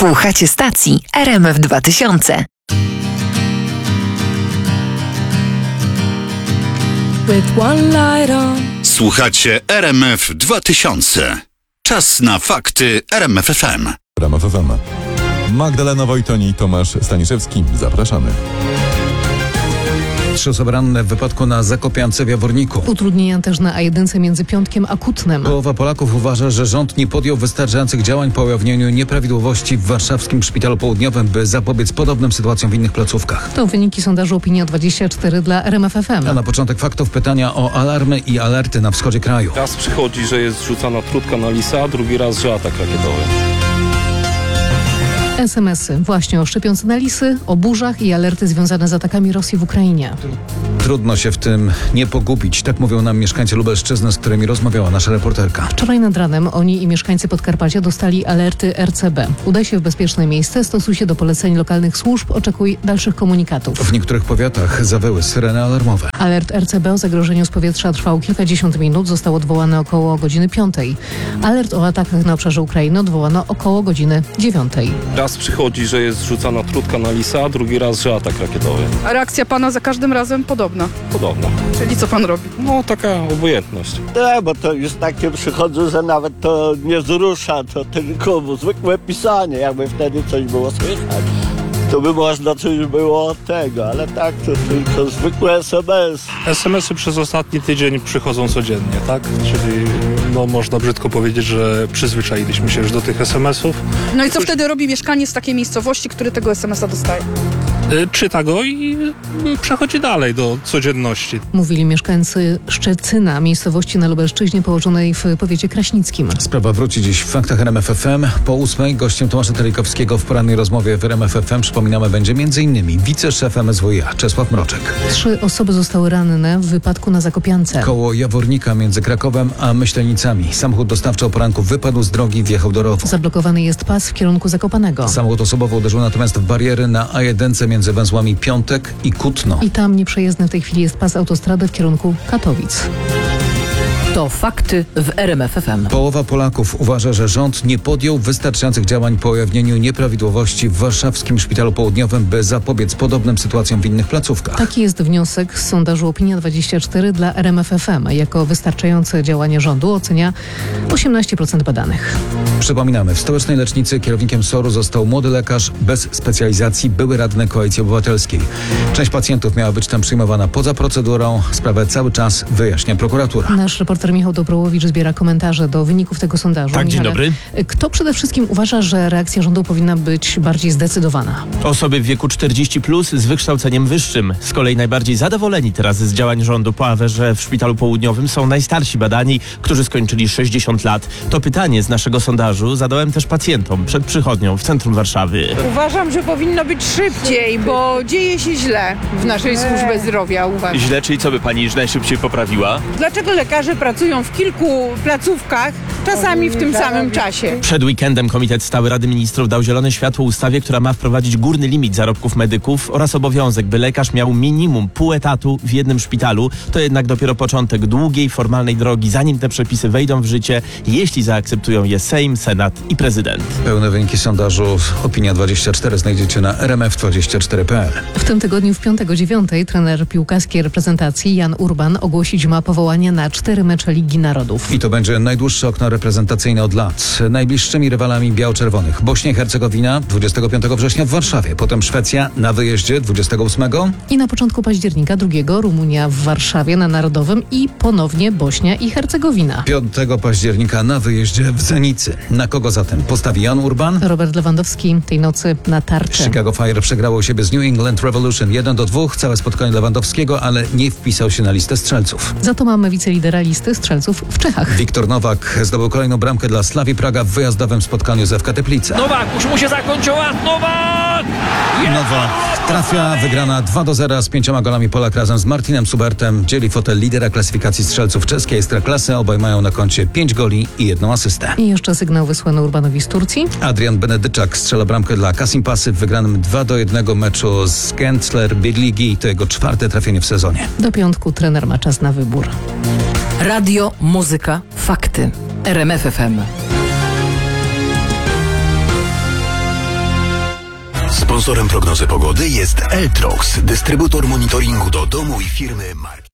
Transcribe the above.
Słuchacie stacji RMF 2000. Słuchacie RMF 2000. Czas na fakty RMF FM. RMF FM. Magdalena Wojtoń i Tomasz Staniszewski. Zapraszamy. 3 osoby ranne w wypadku na Zakopiance w Jaworniku. Utrudnienia też na A1 między Piątkiem a Kutnem. Połowa Polaków uważa, że rząd nie podjął wystarczających działań po ujawnieniu nieprawidłowości w warszawskim Szpitalu Południowym, by zapobiec podobnym sytuacjom w innych placówkach. To wyniki sondażu Opinia24 dla RMF FM. A na początek faktów pytania o alarmy i alerty na wschodzie kraju. Raz przychodzi, że jest rzucana trutka na lisa, drugi raz, że atak rakietowy. SMS-y właśnie o szczepionce na lisy, o burzach i alerty związane z atakami Rosji w Ukrainie. Trudno się w tym nie pogubić, tak mówią nam mieszkańcy Lubelszczyzny, z którymi rozmawiała nasza reporterka. Wczoraj nad ranem oni i mieszkańcy Podkarpacia dostali alerty RCB. Udaj się w bezpieczne miejsce, stosuj się do poleceń lokalnych służb, oczekuj dalszych komunikatów. W niektórych powiatach zawyły syreny alarmowe. Alert RCB o zagrożeniu z powietrza trwał kilkadziesiąt minut, został odwołany około godziny 5. Alert o atakach na obszarze Ukrainy odwołano około godziny 9. Raz przychodzi, że jest rzucana trutka na lisa, drugi raz, że atak rakietowy. A reakcja pana za każdym razem podobna? Podobno. Czyli co pan robi? No, taka obojętność. Nie, bo to już takie przychodzą, że nawet to nie wzrusza, to tylko zwykłe pisanie, jakby wtedy coś było słychać. To by można coś było tego, ale tak to tylko zwykłe SMS. SMS-y przez ostatni tydzień przychodzą codziennie, tak? Czyli można brzydko powiedzieć, że przyzwyczailiśmy się już do tych SMS-ów. No i co wtedy robi mieszkaniec z takiej miejscowości, który tego SMS-a dostaje? Czyta go i przechodzi dalej do codzienności. Mówili mieszkańcy Szczecyna, miejscowości na Lubelszczyźnie położonej w powiecie kraśnickim. Sprawa wróci dziś w faktach RMF FM. Po 8 gościem Tomasza Telikowskiego w porannej rozmowie w RMF FM przypominamy będzie m.in. wiceszef MSWiA Czesław Mroczek. 3 osoby zostały ranne w wypadku na Zakopiance. Koło Jawornika między Krakowem a Myślenicami. Samochód dostawczy o poranku wypadł z drogi i wjechał do rowu. Zablokowany jest pas w kierunku Zakopanego. Samochód osobowy uderzył natomiast w bariery na A1 między węzłami Piątek i Kutno. I tam nieprzejezdny w tej chwili jest pas autostrady w kierunku Katowic. To fakty w RMF FM. Połowa Polaków uważa, że rząd nie podjął wystarczających działań po ujawnieniu nieprawidłowości w warszawskim Szpitalu Południowym, by zapobiec podobnym sytuacjom w innych placówkach. Taki jest wniosek z sondażu Opinia24 dla RMF FM. Jako wystarczające działanie rządu ocenia 18% badanych. Przypominamy, w stołecznej lecznicy kierownikiem SOR-u został młody lekarz bez specjalizacji, były radny Koalicji Obywatelskiej. Część pacjentów miała być tam przyjmowana poza procedurą. Sprawę cały czas wyjaśnia prokuratura. Nasz reporter Michał Dobrowowicz zbiera komentarze do wyników tego sondażu. Tak, dzień dobry. Kto przede wszystkim uważa, że reakcja rządu powinna być bardziej zdecydowana? Osoby w wieku 40+ z wykształceniem wyższym. Z kolei najbardziej zadowoleni teraz z działań rządu po aferze w Szpitalu Południowym są najstarsi badani, którzy skończyli 60 lat. To pytanie z naszego sondażu zadałem też pacjentom przed przychodnią w centrum Warszawy. Uważam, że powinno być szybciej, bo dzieje się źle w naszej służbie zdrowia, uważam. Źle, czyli co by pani najszybciej poprawiła? Dlaczego lekarze pracują w kilku placówkach, czasami w tym samym czasie? Przed weekendem Komitet Stały Rady Ministrów dał zielone światło ustawie, która ma wprowadzić górny limit zarobków medyków oraz obowiązek, by lekarz miał minimum pół etatu w jednym szpitalu. To jednak dopiero początek długiej, formalnej drogi, zanim te przepisy wejdą w życie, jeśli zaakceptują je Sejm, Senat i prezydent. Pełne wyniki sondażu Opinia24 znajdziecie na rmf24.pl. W tym tygodniu w piątek o 9 trener piłkarskiej reprezentacji Jan Urban ogłosić ma powołanie na 4 mecze Ligi Narodów. I to będzie najdłuższe okno reprezentacyjne od lat. Najbliższymi rywalami biało-czerwonych Bośnia i Hercegowina 25 września w Warszawie, potem Szwecja na wyjeździe 28 i na początku października 2 Rumunia w Warszawie na Narodowym i ponownie Bośnia i Hercegowina. 5 października na wyjeździe w Zenicy. Na kogo zatem postawi Jan Urban? Robert Lewandowski tej nocy na tarczy. Chicago Fire przegrało u siebie z New England Revolution 1-2. Całe spotkanie Lewandowskiego, ale nie wpisał się na listę strzelców. Za to mamy wicelidera listy strzelców w Czechach. Wiktor Nowak zdobył kolejną bramkę dla Slavii Praga w wyjazdowym spotkaniu z FK Teplice. Nowak, już mu się zakończyła! Nowak! Nowak trafia, wygrana 2-0 z 5 golami. Polak razem z Martinem Subertem dzieli fotel lidera klasyfikacji strzelców czeskiej Ekstraklasy. Obaj mają na koncie 5 goli i 1 asystę. I jeszcze sygnał wysłany Urbanowi z Turcji. Adrian Benedyczak strzela bramkę dla Kasimpasy w wygranym 2-1 meczu z Kentler Big Ligi. To jego 4. trafienie w sezonie. Do piątku trener ma czas na wybór. Radio, muzyka, fakty. RMF FM. Sponsorem prognozy pogody jest Eltrox, dystrybutor monitoringu do domu i firmy marki.